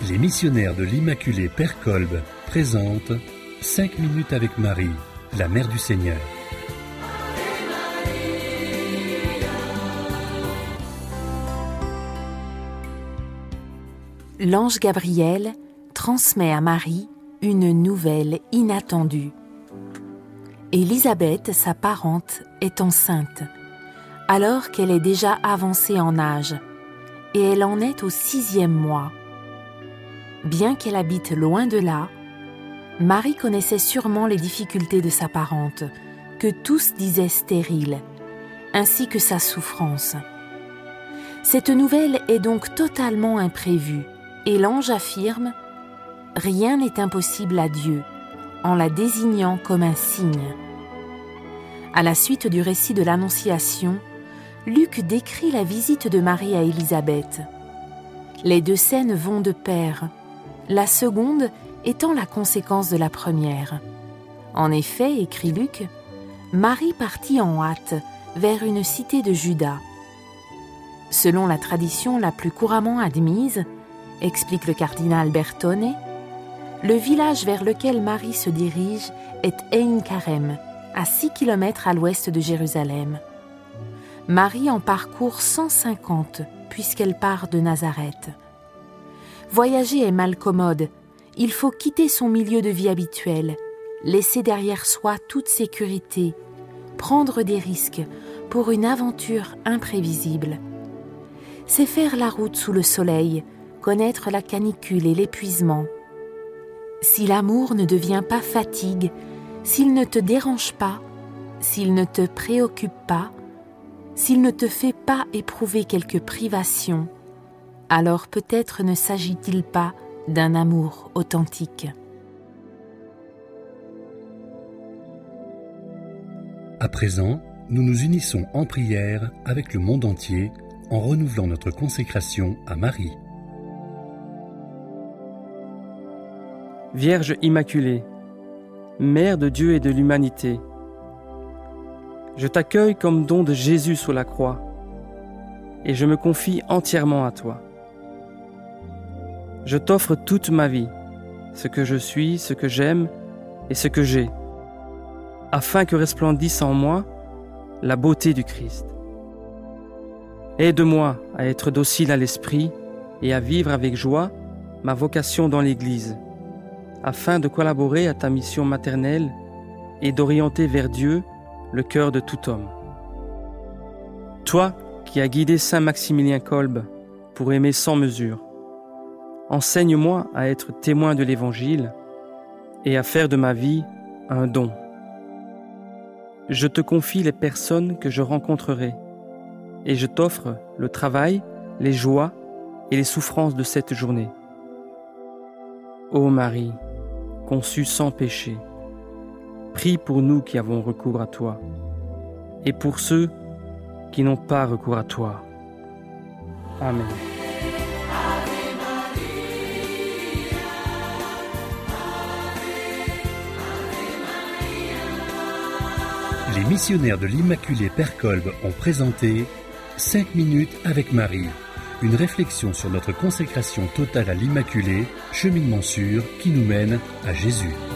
Les missionnaires de l'Immaculée Père Kolb présentent 5 minutes avec Marie, la Mère du Seigneur. L'ange Gabriel transmet à Marie une nouvelle inattendue. Élisabeth, sa parente, est enceinte, alors qu'elle est déjà avancée en âge, et elle en est au 6e mois. Bien qu'elle habite loin de là, Marie connaissait sûrement les difficultés de sa parente, que tous disaient stériles, ainsi que sa souffrance. Cette nouvelle est donc totalement imprévue, et l'ange affirme « Rien n'est impossible à Dieu », en la désignant comme un signe. À la suite du récit de l'Annonciation, Luc décrit la visite de Marie à Élisabeth. Les deux scènes vont de pair, la seconde étant la conséquence de la première. En effet, écrit Luc, Marie partit en hâte vers une cité de Juda. Selon la tradition la plus couramment admise, explique le cardinal Bertone, le village vers lequel Marie se dirige est Ein Karem, à 6 km à l'ouest de Jérusalem. Marie en parcourt 150 puisqu'elle part de Nazareth. Voyager est mal commode, il faut quitter son milieu de vie habituel, laisser derrière soi toute sécurité, prendre des risques pour une aventure imprévisible. C'est faire la route sous le soleil, connaître la canicule et l'épuisement. Si l'amour ne devient pas fatigue, s'il ne te dérange pas, s'il ne te préoccupe pas, s'il ne te fait pas éprouver quelques privations, alors peut-être ne s'agit-il pas d'un amour authentique. À présent, nous nous unissons en prière avec le monde entier en renouvelant notre consécration à Marie. Vierge Immaculée, Mère de Dieu et de l'humanité, je t'accueille comme don de Jésus sous la croix et je me confie entièrement à toi. Je t'offre toute ma vie, ce que je suis, ce que j'aime et ce que j'ai, afin que resplendisse en moi la beauté du Christ. Aide-moi à être docile à l'esprit et à vivre avec joie ma vocation dans l'Église, afin de collaborer à ta mission maternelle et d'orienter vers Dieu le cœur de tout homme. Toi qui as guidé Saint Maximilien Kolb pour aimer sans mesure, enseigne-moi à être témoin de l'Évangile et à faire de ma vie un don. Je te confie les personnes que je rencontrerai et je t'offre le travail, les joies et les souffrances de cette journée. Ô Marie, conçue sans péché, prie pour nous qui avons recours à toi et pour ceux qui n'ont pas recours à toi. Amen. Les missionnaires de l'Immaculée Père Kolb ont présenté 5 minutes avec Marie, une réflexion sur notre consécration totale à l'Immaculée, cheminement sûr qui nous mène à Jésus.